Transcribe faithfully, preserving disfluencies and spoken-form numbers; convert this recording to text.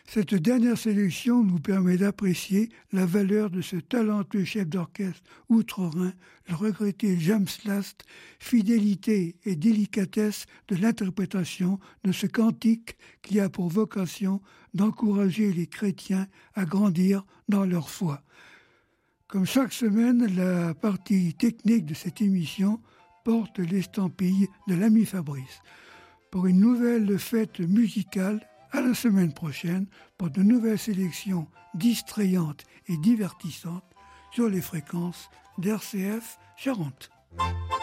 Cette dernière sélection nous permet d'apprécier la valeur de ce talentueux chef d'orchestre outre-Rhin, le regretté James Last, fidélité et délicatesse de l'interprétation de ce cantique qui a pour vocation d'encourager les chrétiens à grandir dans leur foi. Comme chaque semaine, la partie technique de cette émission porte l'estampille de l'ami Fabrice. Pour une nouvelle fête musicale, à la semaine prochaine pour de nouvelles sélections distrayantes et divertissantes sur les fréquences d'R C F Charente.